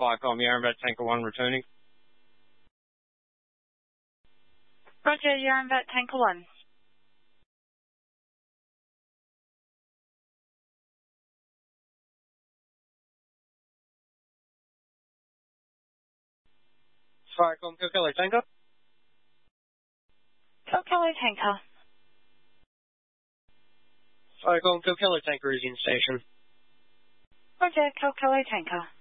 Viacom, Yarrambat Tanker 1 returning. Roger, Yarrambat Tanker 1. Viacom, Kilkelly Tanker. Kilkelly Tanker. Viacom, Kilkelly Tanker is in station. Roger, Kilkelly Tanker.